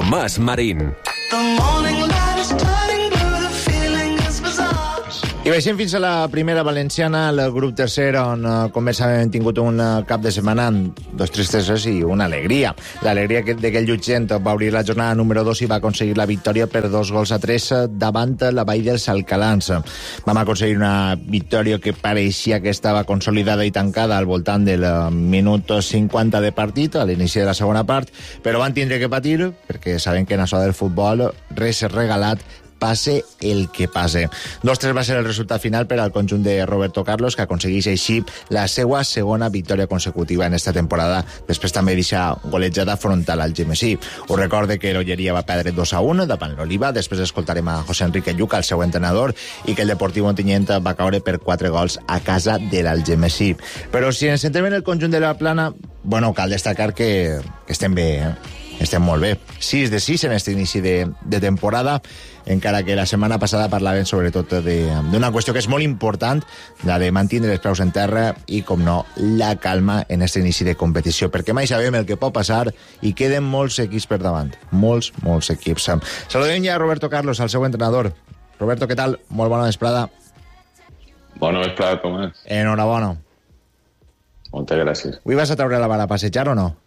Tomàs Marín. I baixem fins a la primera valenciana, el grup tercer, on, com bé sabem, hem tingut un cap de setmana amb dos tristeses i una alegria. L'alegria de que el Llutxent va obrir la jornada número 2 i va aconseguir la victòria per 2-3 davant la Vall dels Alcalans. Vam aconseguir una victòria que pareixia que estava consolidada i tancada al voltant del minut 50 de partit, a l'inici de la segona part, però van tindre que patir, perquè sabem que en això del futbol res és regalat, passe el que passe. 2-3 va ser el resultat final per al conjunt de Roberto Carlos, que aconsegueix així la seva segona victòria consecutiva en esta temporada, després també deixa golejada frontal al Gemesí. Us recorde que l'Olleria va perdre 2-1 davant l'Oliva, després escoltarem a José Enrique Lluca, el seu entrenador, i que el Deportiu Ontinyent va caure per 4 gols a casa de l'Algemesí. Però si ens centrem en el conjunt de la Plana, bueno, cal destacar que estem bé, estem molt bé. 6 de 6 en aquest inici de temporada, encara que la setmana passada parlàvem sobretot d'una qüestió que és molt important, la de mantenir els peus en terra i, com no, la calma en aquest inici de competició, perquè mai sabem el que pot passar i queden molts equips per davant. Molts equips. Saludem ja a Roberto Carlos, el seu entrenador. Roberto, què tal? Molt bona vesprada. Bona vesprada, Tomàs. Enhorabona. Moltes gràcies. Avui vas a treure la vara a passejar o no?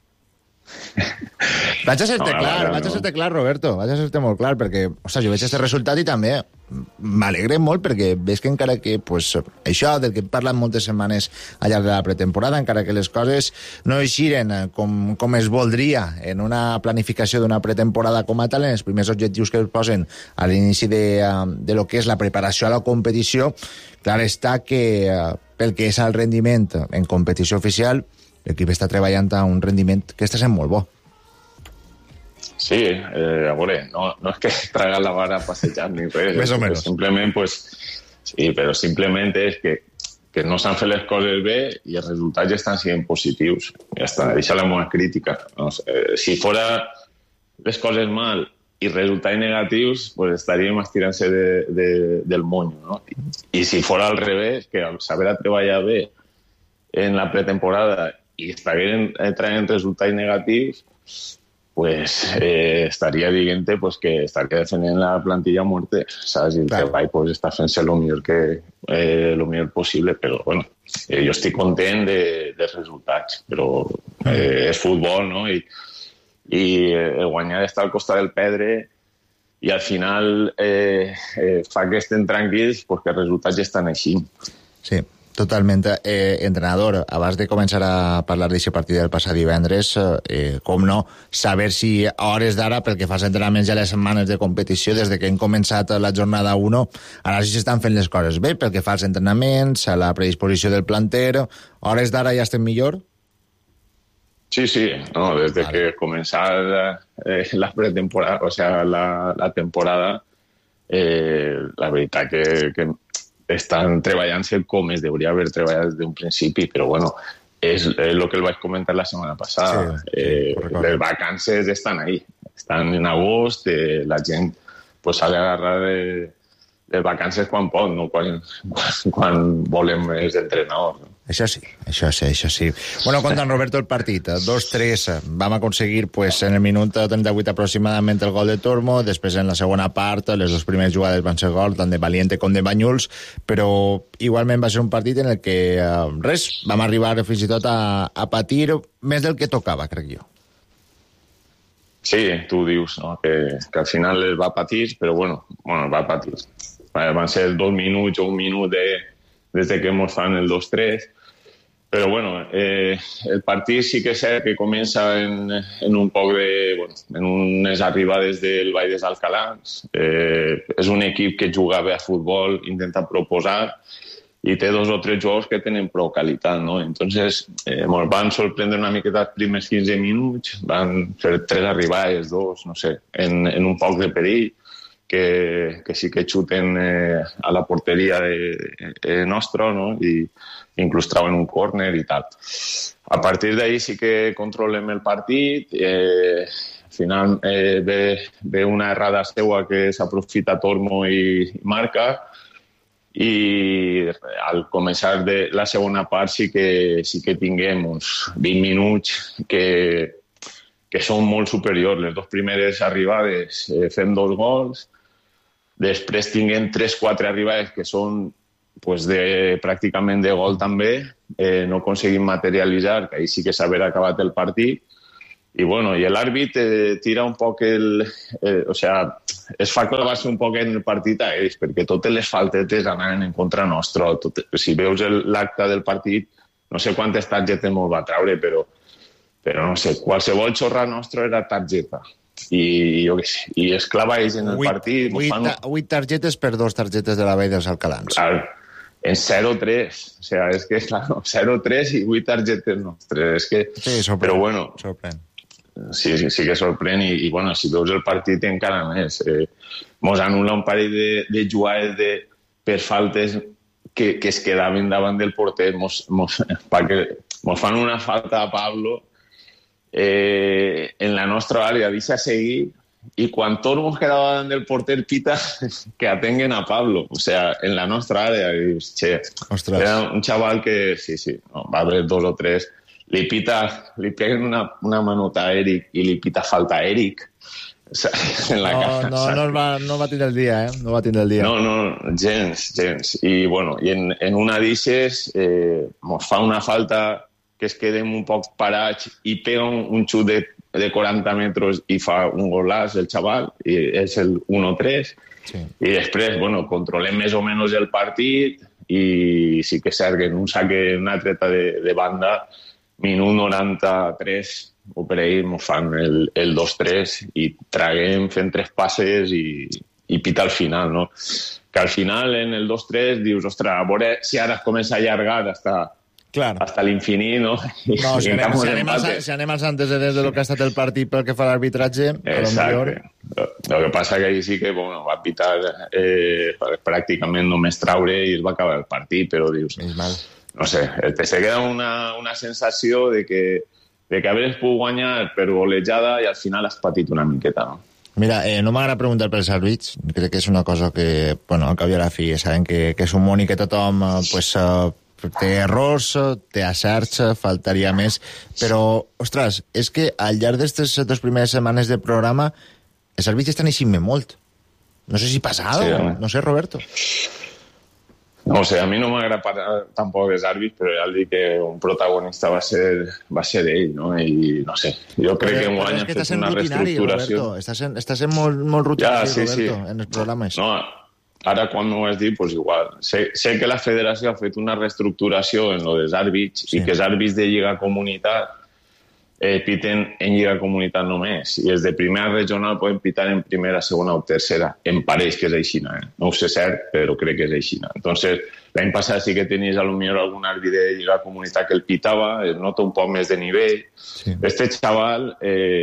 Vaig a ser-te clar, Roberto, vaig a ser-te molt clar, perquè, ostres, jo veig aquest resultat i també m'alegre molt, perquè veig que encara que, pues, això del que parlen moltes setmanes al llarg de la pretemporada, encara que les coses no eixiren com es voldria en una planificació d'una pretemporada com a tal, en els primers objectius que es posen a l'inici de lo que és la preparació a la competició, clar està que pel que és el rendiment en competició oficial, l'equip està treballant a un rendiment que està sent molt bo. Sí, a veure, no és que traga la vara a passejar ni res. Més o menys. Simplement, pues, sí, però simplement és que no s'han fet les coses bé i els resultats ja estan sent positius. Ja està, deixa la meva crítica. No sé, si fora les coses mal i resultats negatius, pues estaríem estirant-se del monyo, no? I si fora al revés, que al saber treballar bé en la pretemporada i estaven traient resultats negatius, pues estaria dient pues, que estaria defendent la plantilla a muerte, saps? I el treball pues, està fent-se lo millor possible, però bueno, jo estic content dels resultats, però és futbol, no? I guanyar està al costat del pedre i al final fa que estem tranquils perquè els resultats ja estan així. Sí. Totalment. Entrenador, abans de començar a parlar d'aquest partit del passat divendres, com no, saber si a hores d'ara, pel que fa als entrenaments i a les setmanes de competició, des de que hem començat la jornada 1, ara sí s'estan fent les coses bé, pel que fa als entrenaments, a la predisposició del planter, a hores d'ara ja estem millor? Sí, no, des de que començar la pretemporada, o sea, la temporada, la veritat que estan treballant-se com es deuria haver treballat des d'un principi, però bueno, és el que el vaig comentar la setmana passada. Sí, les vacances estan ahí, estan en agost, la gent pues, s'ha d'agarrar de vacances quan pot, no quan volem els entrenadors. No? Això sí. Bueno, contant, Roberto, el partit. 2-3. Vam aconseguir, pues, en el minut 38 aproximadament el gol de Tormo. Després, en la segona part, les dues primeres jugades van ser gol, tant de Valiente com de Banyuls, però igualment va ser un partit en el que vam arribar fins i tot a patir més del que tocava, crec jo. Sí, tu dius, no? que al final es va patir, però bueno, va patir. Van ser 2 minuts o 1 minut des que ens fan el 2-3, però bueno, el partit sí que és cert que comença en un poc en unes arribades del Vall dels Alcalans. És un equip que juga bé a futbol, intenta proposar i té 2 o 3 jugadors que tenen prou qualitat, no? Entonces, ens van sorprendre una miqueta els primers 15 minuts, van fer 3 arribades, 2, no sé, en un poc de perill, que sí que xuten a la porteria nostra, no? I inclús trauen un córner i tal. A partir d'ahí sí que controlem el partit, al final ve una errada seua que s'aprofita Tormo i marca, i al començar de la segona part sí que tinguem uns 20 minuts que que són molt superiors. Les dues primeres arribades fem 2 gols, després tinguem 3-4 arribades que són pues, pràcticament de gol també, no aconseguim materialitzar, que ahí sí que s'haver acabat el partit, i bueno, i l'àrbit tira un poc o sea, es fa clavar-se un poc en el partit a ells, perquè totes les faltetes anaven en contra nostra. Si veus l'acte del partit, no sé quantes targetes mos va traure, però no sé, qualsevol xorra nostra era targeta. I jo què sé, i es clava ells en el partit. 8 targetes per 2 targetes de la Vall dels Alcalans. Clar, en 0-3. O sea, és que, claro, 0-3 i 8 targetes nostres. És que... Sí, sorprèn. Però bueno... Sorprèn. Sí que sorprèn i bueno, si veus el partit encara més. Mos anul·la un parell de jugades per faltes que es quedaven davant del porter. Mos fan una falta a Pablo en la nostra àrea, deixa seguir, i quan tots mos quedava davant del porter pita que atenguen a Pablo, o sea, en la nostra àrea. I dius, era un xaval que sí, no, va haver 2 o 3, li peguen una manota a Eric i li pita falta a Eric. O sea, en la cara. No va tindre el dia, No va tindre el dia. No, gens. I bueno, i en una d'ixes mos fa una falta que es quedem un poc parats i pega un xut de 40 metres i fa un golàs el xaval, i és el 1-3. Sí. I després, bueno, controlem més o menys el partit i sí que és cert que en un saque, una treta de banda, minut 93, o per ahí mos fan el 2-3 i traguem fent 3 passes i pita al final, no? Que al final, en el 2-3, dius, ostres, a veure si ara es comença a allargar hasta l'infinit, no? No, si anem als antecedents de lo que ha estat el partit pel que fa a l'arbitratge, exacte. Lo que passa que ahí sí que bueno, va pitar pràcticament només traure i es va acabar el partit, però dius... No sé, te se queda una sensació de que haver pogut guanyar per golejada i al final has patit una miqueta, no? Mira, no m'agrada preguntar pels àrbits, crec que és una cosa que, bueno, al cap i a la fi, saben que és un món i que tothom té errors, té acerts, faltaria més, però, ostres, és que al llarg d'aquestes 2 primeres setmanes de programa els àrbits estan eixint molt. No sé si passa alguna cosa, no sé, Roberto. No sé, a mi no m'agrada tampoc els àrbits, però ja dic que un protagonista va ser ell, no? I no sé, jo crec que enguany han fet una reestructuració. Roberto, estàs sent molt rutinari, Roberto, en els programes. No, ara quan m'ho has dit, doncs igual. Sé que la federació ha fet una reestructuració en lo dels àrbits i que els àrbits de Lliga Comunitat piten en Lliga Comunitat només. I els de primera regional poden pitar en primera, segona o tercera. Em pareix que és aixina, No ho sé cert, però crec que és aixina. Entonces, l'any passat sí que tenies a lo millor algun àrbit de Lliga Comunitat que el pitava, es nota un poc més de nivell. Sí. Este xaval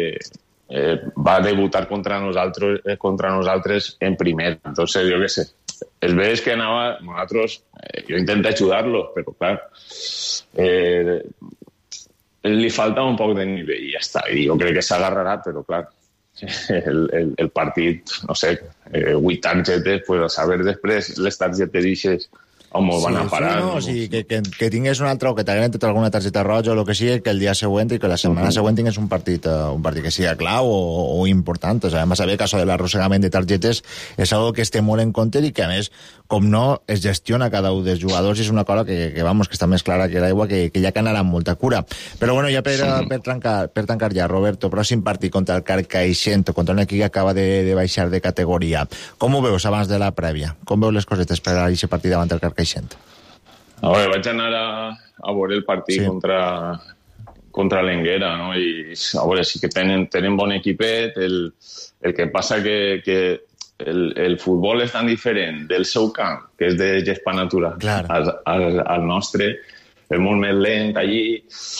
va debutar contra nosaltres en primera. Entonces, jo què sé, es veig que anava... Nosaltres, jo intento ajudar-lo, però clar... li falta un poc de nivell i ja està. I jo crec que s'agarrarà, però clar, el partit, no sé, 8 targetes, pues a saber després les targetes d'ixes on m'ho van a parar. Sí, no? O sigui, que tingués un altre o que t'hagueren tret alguna targeta roja o el que sigui, que el dia següent i que la setmana següent tingués un partit que sigui clau o important. O sigui, a saber que això de l'arrossegament de targetes és algo que es té molt en compte i que, a més, com no, es gestiona cada un dels jugadors i és una cosa que està més clara que l'aigua, que ja que anarà amb molta cura. Però, bueno, ja per tancar ja, Roberto, pròxim partit contra el Carcaixent, contra un equip que acaba de baixar de categoria. Com ho veus abans de la prèvia? Com veus les cosetes per a aquest partit davant del Carcaixent? A veure, vaig anar a veure el partit contra l'Enguera, no? I a veure, sí que tenen bon equipet, el que passa que el futbol és tan diferent del seu camp, que és de gespa natural, al nostre, és molt més lent allí,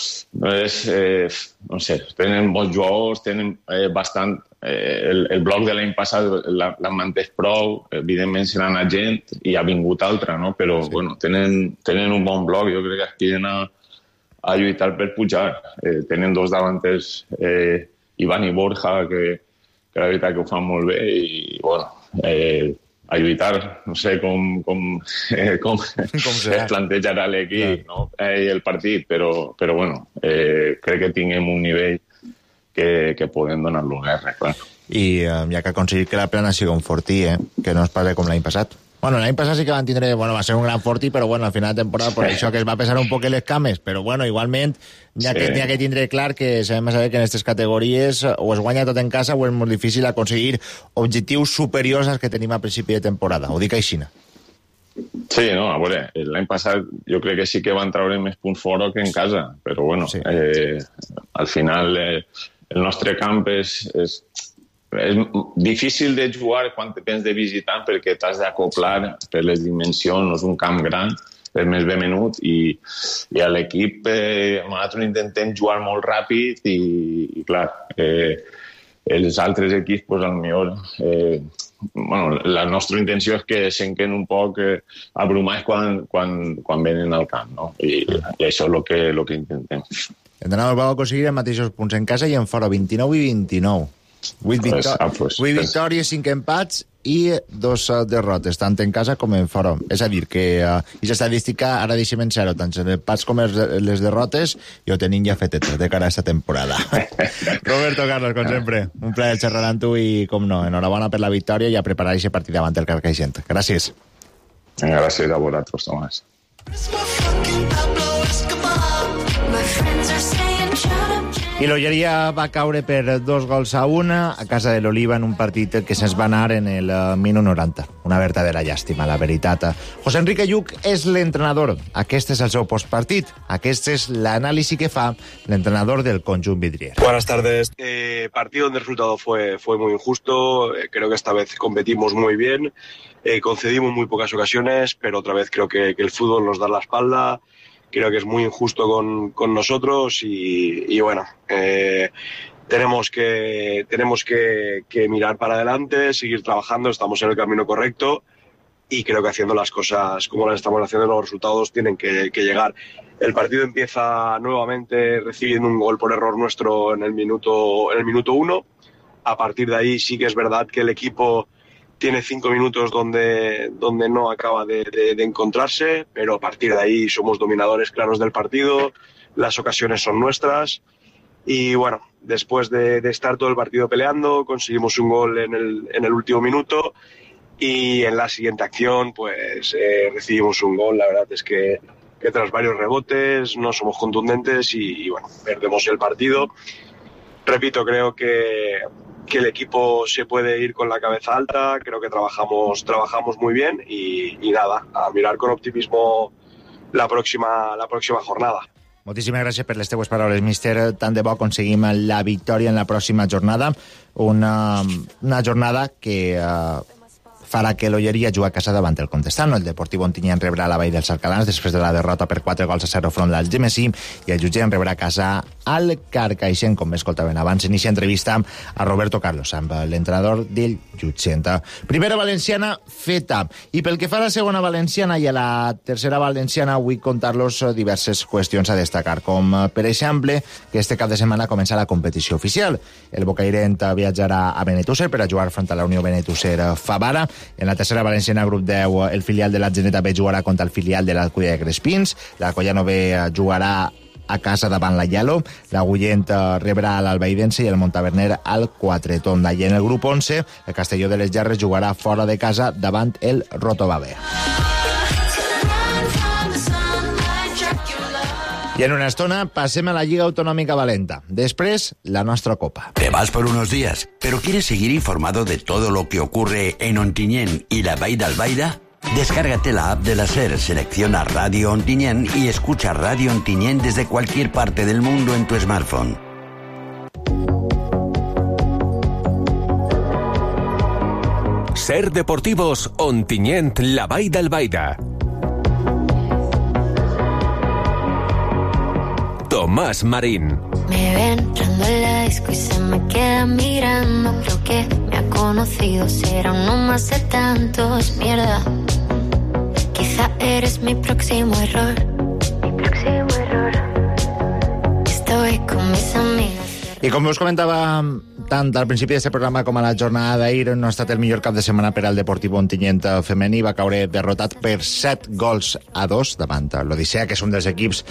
no sé, tenen bons jugadors, tenen bastant... El bloc de l'any passat l'han mantès prou, evidentment se n'ha anat gent i ha vingut altra, no? Però bueno, tenen un bon bloc, jo crec que aquí d'anar a lluitar per pujar. Tenen 2 davanters, Ivan i Borja, que la veritat que ho fan molt bé i bueno, a lluitar, no sé com es plantejarà l'equip, no? El partit, però bueno, crec que tinguem un nivell que poden donar-lo guerra, clar. I ja que ha aconseguit que la plana sigui un fortí, que no es passa com l'any passat. Bueno, l'any passat sí que van tindre... Bueno, va ser un gran fortí, però bueno, al final de temporada, per això que es va pesar un poc les cames, però bueno, igualment, n'hi ha que tindre clar que sabem saber que en aquestes categories o es guanya tot en casa o és molt difícil aconseguir objectius superiors als que tenim a principi de temporada. Ho dic així. Sí, no, a veure, l'any passat jo crec que sí que van treure més punts fora que en casa, però bueno, sí. Al final el nostre camp és difícil de jugar quan tens de visitant perquè t'has d'acoplar per les dimensions, no és un camp gran, és més ben menut i a l'equip nosaltres intentem jugar molt ràpid i clar, els altres equips, pues, potser bueno, la nostra intenció és que senquen un poc abrumats quan venen al camp, no? I això és el que intentem. Entrenador, vau aconseguir els mateixos punts en casa i en fora, 29 i 29. 8 victòries, 5 empats i 2 derrotes, tant en casa com en fora. És a dir, que aquesta estadística ara deixem en zero, tant els empats com les derrotes, i ho tenim ja fetet de cara a aquesta temporada. Roberto Carlos, com sempre, un plaer xerrar amb tu i, com no, enhorabona per la victòria i a preparar aquest partit davant el Carcaixent. Gràcies. Gràcies a vosaltres, Tomàs. I l'Olleria va caure per 2-1 a casa de l'Oliva en un partit que se'ns va anar en el minut 90. Una verdadera llàstima, la veritat. José Enrique Lluch és l'entrenador. Aquest és el seu postpartit. Aquest és l'anàlisi que fa l'entrenador del conjunt vidrier. Buenas tardes. Partido donde el resultado fue muy injusto. Creo que esta vez competimos muy bien. Concedimos muy pocas ocasiones, pero otra vez creo que el fútbol nos da la espalda. Creo que es muy injusto con nosotros y bueno, tenemos que mirar para adelante, seguir trabajando, estamos en el camino correcto y creo que haciendo las cosas como las estamos haciendo, los resultados tienen que llegar. El partido empieza nuevamente recibiendo un gol por error nuestro en el minuto 1. A partir de ahí sí que es verdad que el equipo tiene 5 minutos donde no acaba de encontrarse, pero a partir de ahí somos dominadores claros del partido, las ocasiones son nuestras y bueno, después de estar todo el partido peleando, conseguimos un gol en el último minuto y en la siguiente acción pues recibimos un gol. La verdad es que tras varios rebotes no somos contundentes y bueno, perdemos el partido. Repito, creo que el equipo se puede ir con la cabeza alta, creo que trabajamos muy bien y nada, a mirar con optimismo la próxima jornada. Moltíssimes gràcies per les teues paraules, míster. Tant de bo aconseguim la victòria en la pròxima jornada. Una jornada que farà que l'Olleria jugui a casa davant el Contestant. El Deportiu Ontinyent rebrà la Vall dels Alcalans després de la derrota per 4-0 front al Gemesí i el Llutxent rebrà a casa al Carcaixent, com escoltaven abans. Inicia entrevista a Roberto Carlos, amb l'entrenador del Llutxent. Primera valenciana feta. I pel que fa a la segona valenciana i a la tercera valenciana, vull contar-los diverses qüestions a destacar, com per exemple que este cap de setmana comença la competició oficial. El Bocairent viatjarà a Benetússer per a jugar front a la Unió Benetússer Favara. En la tercera valenciana, grup 10, el filial de l'Atzeneta B jugarà contra el filial de l'Alcúdia de Crespins. L'Alcoyano B jugarà a casa davant la Yalo. L'Agullent rebrà l'Albaidense i el Montaverner al Quatretonda. I en el grup 11, el Castelló de les Gerres jugarà fora de casa davant el Rotobave. Y en una estona passem a la Lliga Autonòmica Valenta. Després, la nostra Copa. Te vas por unos días, pero ¿quieres seguir informado de todo lo que ocurre en Ontinyent y la Vall d'Albaida? Descárgate la app de la SER, selecciona Radio Ontinyent y escucha Radio Ontinyent desde cualquier parte del mundo en tu smartphone. SER Deportivos Ontinyent, la Vall d'Albaida. Tomás Marín. Me ve entrando en la disco y se me queda mirando. Creo que me ha conocido, será uno más de tantos. Mierda, quizá eres mi próximo error. Estoy con mis amigas. I com us comentava tant al principi d'aquest programa com a la jornada d'ahir, no ha estat el millor cap de setmana per al Deportiu Ontinyent femení. Va caure derrotat per 7-2 davant l'Odissea, que és un dels equips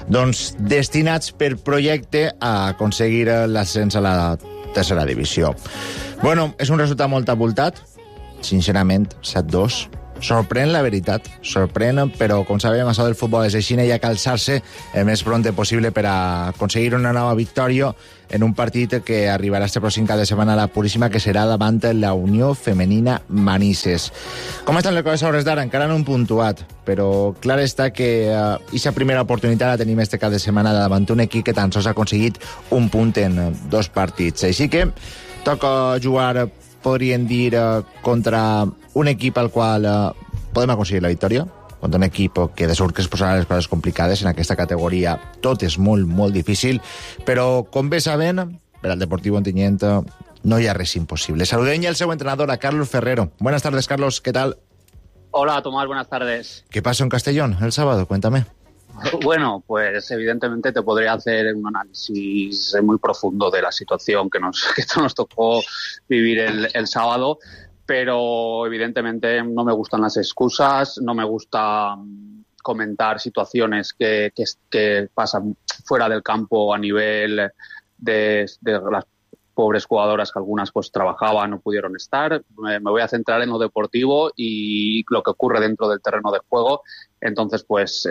destinats per projecte a aconseguir l'ascens a la tercera divisió. Bueno, és un resultat molt abultat, sincerament, 7-2. Sorprèn, la veritat, sorprèn, però com sabem, això del futbol és així, i ha calçar-se el més prompte possible per a aconseguir una nova victòria en un partit que arribarà este pròxim cap de setmana a la Puríssima, que serà davant la Unió Femenina Manises. Com estan les coses a hores d'ara? Encara no han puntuat, però clar està que aquesta primera oportunitat la tenim este cap de setmana davant un equip que tan sols ha aconseguit un punt en 2 partits. Així que toca jugar, podríem dir, contra un equip al qual podem aconseguir la victòria, contra un equip que de segur que es posarà les coses complicades. En aquesta categoria tot és molt, molt difícil, però com bé saben, per al Deportiu Ontinyent no hi ha res imposible. Saludem ya al seu entrenador, a Carlos Ferrero. Buenas tardes, Carlos, ¿qué tal? Hola, Tomás, buenas tardes. ¿Qué pasó en Castellón el sábado? Cuéntame. Bueno, pues evidentemente te podría hacer un análisis muy profundo de la situación que nos tocó vivir el sábado, pero evidentemente no me gustan las excusas, no me gusta comentar situaciones que pasan fuera del campo a nivel de las pobres jugadoras que algunas pues trabajaban, no pudieron estar. Me voy a centrar en lo deportivo y lo que ocurre dentro del terreno de juego. Entonces, pues,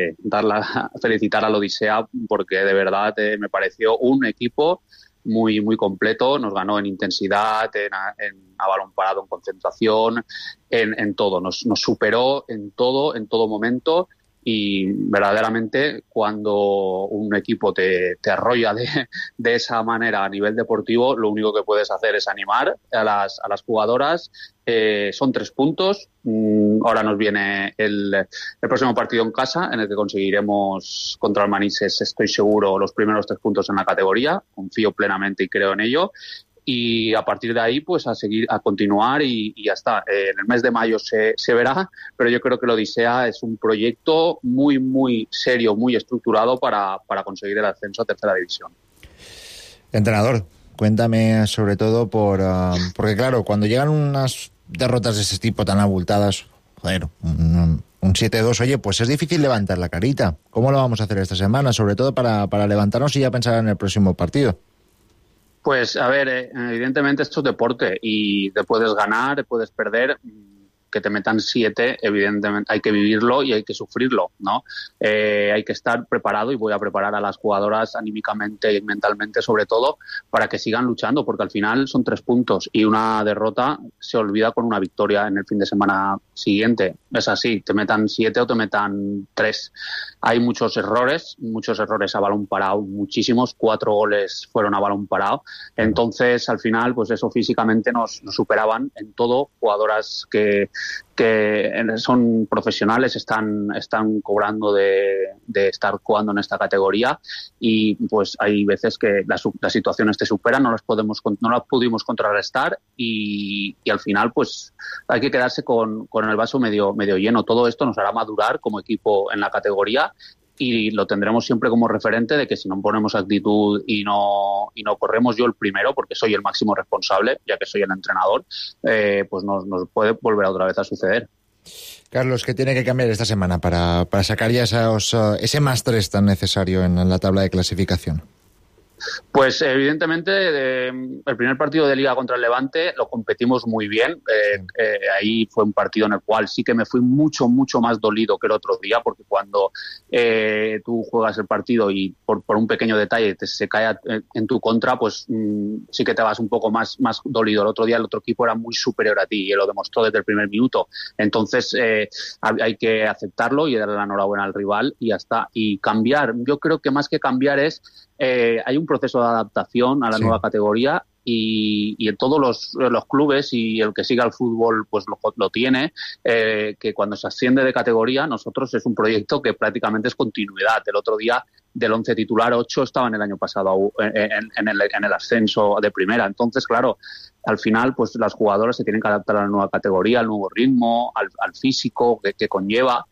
felicitar al Odissea porque de verdad me pareció un equipo muy, muy completo. Nos ganó en intensidad, a balón parado, en concentración, en todo. Nos superó en todo momento. Y verdaderamente cuando un equipo te arrolla de esa manera a nivel deportivo, lo único que puedes hacer es animar a las jugadoras. Son 3 puntos. Ahora nos viene el próximo partido en casa, en el que conseguiremos contra el Manises, estoy seguro, los primeros 3 puntos en la categoría. Confío plenamente y creo en ello. Y a partir de ahí, pues a continuar y ya está. En el mes de mayo se verá, pero yo creo que el Odissea es un proyecto muy, muy serio, muy estructurado para conseguir el ascenso a tercera división. Entrenador, cuéntame sobre todo porque claro, cuando llegan unas derrotas de ese tipo tan abultadas, joder, un 7-2, oye, pues es difícil levantar la carita. ¿Cómo lo vamos a hacer esta semana? Sobre todo para levantarnos y ya pensar en el próximo partido. Pues, a ver, evidentemente esto es deporte y te puedes ganar, puedes perder. Que te metan 7, evidentemente hay que vivirlo y hay que sufrirlo, ¿no? Hay que estar preparado y voy a preparar a las jugadoras anímicamente y mentalmente, sobre todo, para que sigan luchando, porque al final son 3 puntos y una derrota se olvida con una victoria en el fin de semana siguiente. Es así, te metan 7 o te metan 3. Hay muchos errores a balón parado, muchísimos. 4 goles fueron a balón parado. Entonces, al final, pues eso físicamente nos superaban en todo. Jugadoras que son profesionales, están cobrando de estar jugando en esta categoría y pues hay veces que las situaciones te superan, no las pudimos contrarrestar y al final pues hay que quedarse con el vaso medio lleno. Todo esto nos hará madurar como equipo en la categoría y lo tendremos siempre como referente de que si no ponemos actitud y no corremos, yo el primero, porque soy el máximo responsable, ya que soy el entrenador, pues nos puede volver otra vez a suceder. Carlos, ¿qué tiene que cambiar esta semana para sacar ya ese más 3 tan necesario en la tabla de clasificación? Pues evidentemente el primer partido de Liga contra el Levante lo competimos muy bien. Ahí fue un partido en el cual sí que me fui mucho más dolido que el otro día, porque cuando tú juegas el partido y por un pequeño detalle se cae en tu contra, pues sí que te vas un poco más dolido. El otro día el otro equipo era muy superior a ti y lo demostró desde el primer minuto. Entonces hay que aceptarlo y darle la enhorabuena al rival y ya está. Y cambiar, yo creo que más que cambiar es hay un proceso de adaptación a la nueva categoría y en todos los clubes, y el que siga el fútbol pues lo tiene, que cuando se asciende de categoría, nosotros es un proyecto que prácticamente es continuidad. El otro día del 11 titular, 8 estaban el año pasado en el ascenso de primera. Entonces, claro, al final pues las jugadoras se tienen que adaptar a la nueva categoría, al nuevo ritmo, al físico que conlleva.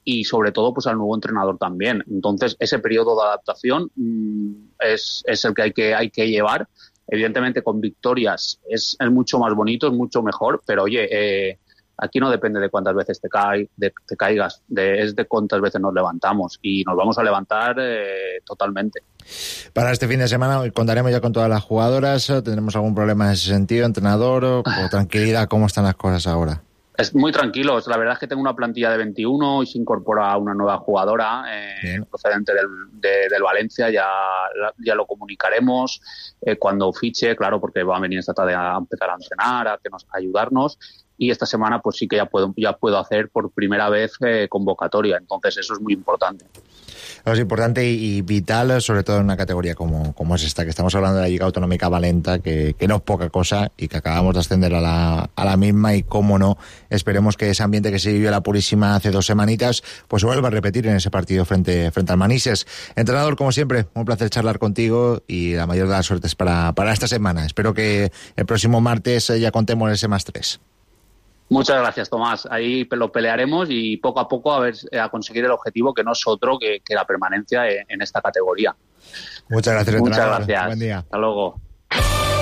y sobre todo pues al nuevo entrenador también. Entonces ese periodo de adaptación es el que hay que llevar. Evidentemente con victorias es mucho más bonito, es mucho mejor, pero oye, aquí no depende de cuántas veces te caigas, es de cuántas veces nos levantamos, y nos vamos a levantar totalmente. Para este fin de semana contaremos ya con todas las jugadoras. ¿Tendremos algún problema en ese sentido, entrenador, o tranquilidad? ¿Cómo están las cosas ahora? Es muy tranquilo. La verdad es que tengo una plantilla de 21 y se incorpora una nueva jugadora procedente del Valencia. Ya lo comunicaremos cuando fiche, claro, porque va a venir esta tarde a empezar a entrenar, a ayudarnos. Y esta semana pues sí que ya puedo hacer por primera vez convocatoria. Entonces eso es muy importante. Es importante y vital, sobre todo en una categoría como es esta, que estamos hablando de la Lliga Autonómica Valenta, que no es poca cosa y que acabamos de ascender a la misma, y cómo no, esperemos que ese ambiente que se vivió la Purísima hace 2 semanitas pues se vuelva a repetir en ese partido frente al Manises. Entrenador, como siempre, un placer charlar contigo y la mayor de las suertes para esta semana. Espero que el próximo martes ya contemos ese +3. Muchas gracias, Tomás. Ahí lo pelearemos y poco a poco a conseguir el objetivo, que no es otro que la permanencia en esta categoría. Muchas gracias, Muchas entrenador. gracias. Buen día. Hasta luego.